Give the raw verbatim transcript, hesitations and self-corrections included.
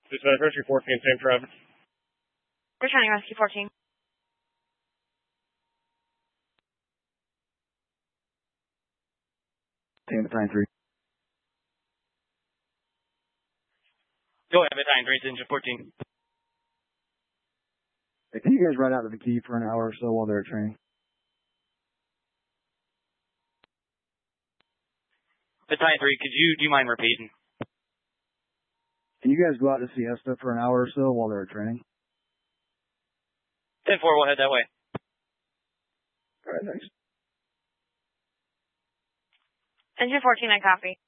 This is Rescue fourteen, same tribe. Returning Rescue fourteen. Team Battalion three. Go ahead, Battalion three, Engine fourteen. Hey, can you guys ride out to the key for an hour or so while they're at training? Battalion three, could you, do you mind repeating? Can you guys go out to Siesta for an hour or so while they're at training? ten four, we'll head that way. All right, thanks. Engine fourteen, I copy.